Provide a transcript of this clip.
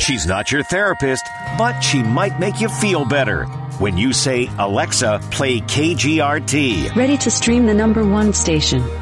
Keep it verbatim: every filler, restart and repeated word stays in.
She's not your therapist, but she might make you feel better. When you say, Alexa, play K G R T. Ready to stream the number one station.